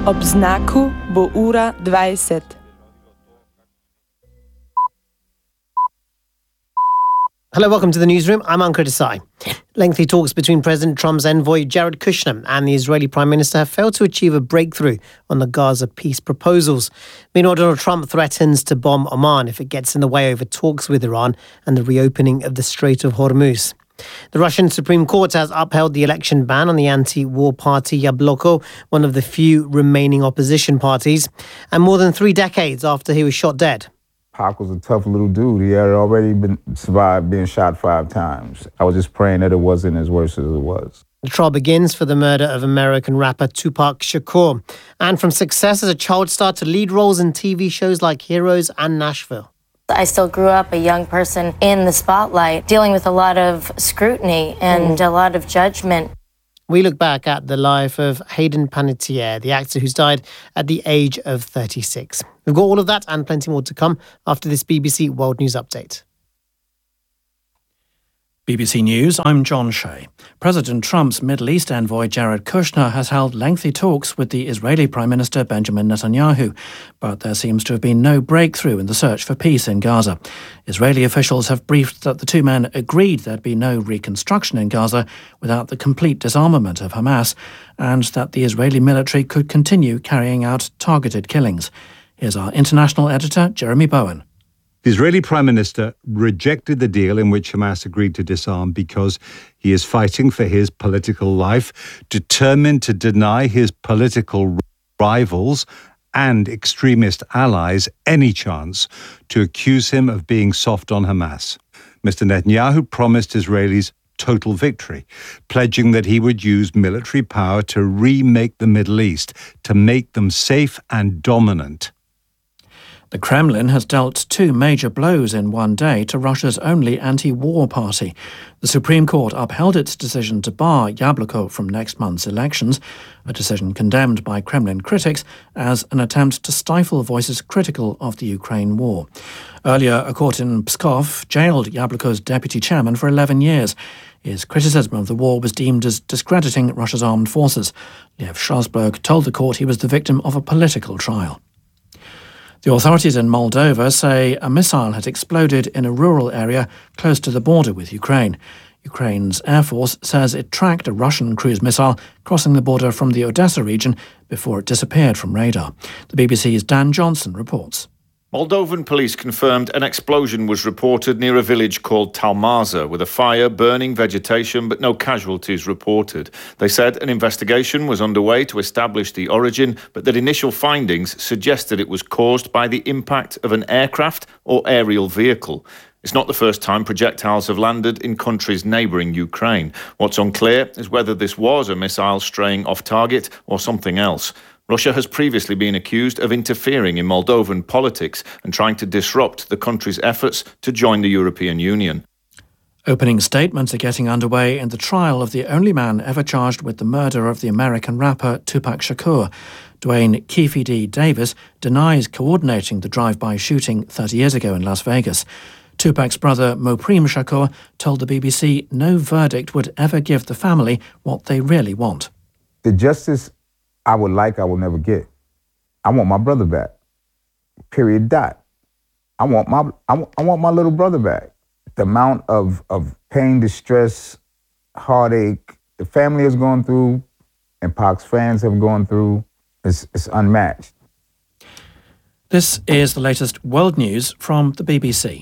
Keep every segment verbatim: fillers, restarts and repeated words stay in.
Ob znaku bo ura dvajset. Hello, welcome to the newsroom. I'm Ankur Desai. Lengthy talks between President Trump's envoy Jared Kushner and the Israeli Prime Minister have failed to achieve a breakthrough on the Gaza peace proposals. Meanwhile, Donald Trump threatens to bomb Oman if it gets in the way over talks with Iran and the reopening of the Strait of Hormuz. The Russian Supreme Court has upheld the election ban on the anti-war party Yabloko, one of the few remaining opposition parties, and more than three decades after he was shot dead. Pac was a tough little dude. He had already been survived being shot five times. I was just praying that it wasn't as worse as it was. The trial begins for the murder of American rapper Tupac Shakur, and from success as a child star to lead roles in T V shows like Heroes and Nashville. I still grew up a young person in the spotlight, dealing with a lot of scrutiny and mm. a lot of judgment. We look back at the life of Hayden Panettiere, the actor who's died at the age of thirty-six. We've got all of that and plenty more to come after this B B C World News Update. B B C News, I'm John Shea. President Trump's Middle East envoy Jared Kushner has held lengthy talks with the Israeli Prime Minister Benjamin Netanyahu, but there seems to have been no breakthrough in the search for peace in Gaza. Israeli officials have briefed that the two men agreed there'd be no reconstruction in Gaza without the complete disarmament of Hamas, and that the Israeli military could continue carrying out targeted killings. Here's our international editor, Jeremy Bowen. The Israeli Prime Minister rejected the deal in which Hamas agreed to disarm because he is fighting for his political life, determined to deny his political rivals and extremist allies any chance to accuse him of being soft on Hamas. Mister Netanyahu promised Israelis total victory, pledging that he would use military power to remake the Middle East, to make them safe and dominant. The Kremlin has dealt two major blows in one day to Russia's only anti-war party. The Supreme Court upheld its decision to bar Yabloko from next month's elections, a decision condemned by Kremlin critics as an attempt to stifle voices critical of the Ukraine war. Earlier, a court in Pskov jailed Yabloko's deputy chairman for eleven years. His criticism of the war was deemed as discrediting Russia's armed forces. Lev Strasberg told the court he was the victim of a political trial. The authorities in Moldova say a missile had exploded in a rural area close to the border with Ukraine. Ukraine's Air Force says it tracked a Russian cruise missile crossing the border from the Odessa region before it disappeared from radar. The B B C's Dan Johnson reports. Moldovan police confirmed an explosion was reported near a village called Talmaza, with a fire burning vegetation but no casualties reported. They said an investigation was underway to establish the origin, but that initial findings suggested it was caused by the impact of an aircraft or aerial vehicle. It's not the first time projectiles have landed in countries neighbouring Ukraine. What's unclear is whether this was a missile straying off target or something else. Russia has previously been accused of interfering in Moldovan politics and trying to disrupt the country's efforts to join the European Union. Opening statements are getting underway in the trial of the only man ever charged with the murder of the American rapper Tupac Shakur. Dwayne Keefe D. Davis denies coordinating the drive-by shooting thirty years ago in Las Vegas. Tupac's brother Mopreme Shakur told the B B C no verdict would ever give the family what they really want. The justice I would like, I will never get. I want my brother back. Period. Dot. I want my I want, I want my little brother back. The amount of, of pain, distress, heartache the family has gone through and Pac's fans have gone through is, is unmatched. This is the latest world news from the B B C.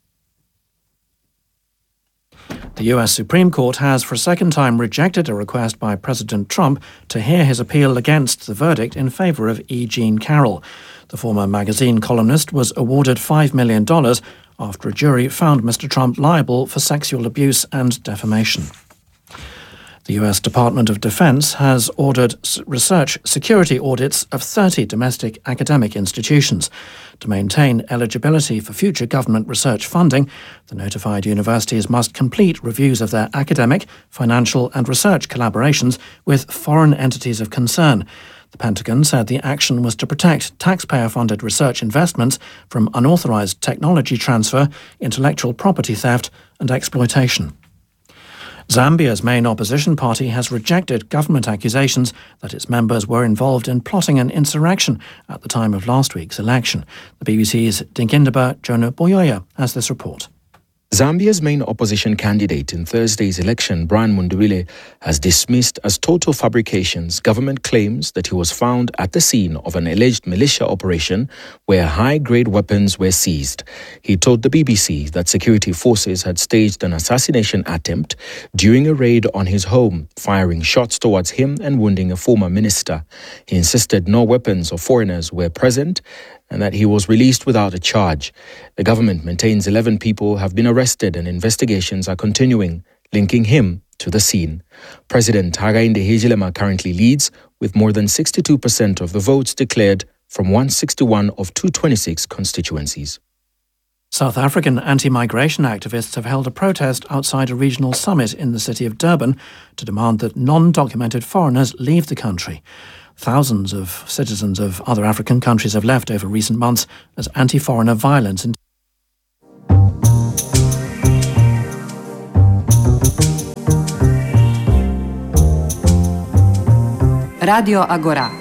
The U S Supreme Court has for a second time rejected a request by President Trump to hear his appeal against the verdict in favour of E. Jean Carroll. The former magazine columnist was awarded five million dollars after a jury found Mister Trump liable for sexual abuse and defamation. The U S Department of Defense has ordered research security audits of thirty domestic academic institutions. To maintain eligibility for future government research funding, the notified universities must complete reviews of their academic, financial and research collaborations with foreign entities of concern. The Pentagon said the action was to protect taxpayer-funded research investments from unauthorized technology transfer, intellectual property theft and exploitation. Zambia's main opposition party has rejected government accusations that its members were involved in plotting an insurrection at the time of last week's election. The B B C's Dinkindaba Jonah Boyoya has this report. Zambia's main opposition candidate in Thursday's election, Brian Mundubile, has dismissed as total fabrications government claims that he was found at the scene of an alleged militia operation where high-grade weapons were seized. He told the B B C that security forces had staged an assassination attempt during a raid on his home, firing shots towards him and wounding a former minister. He insisted no weapons or foreigners were present and that he was released without a charge. The government maintains eleven people have been arrested and investigations are continuing, linking him to the scene. President Hakainde Hichilema currently leads with more than sixty-two percent of the votes declared from one hundred sixty-one of two hundred twenty-six constituencies. South African anti-migration activists have held a protest outside a regional summit in the city of Durban to demand that non-documented foreigners leave the country. Thousands of citizens of other African countries have left over recent months as anti-foreigner violence in Radio Agora.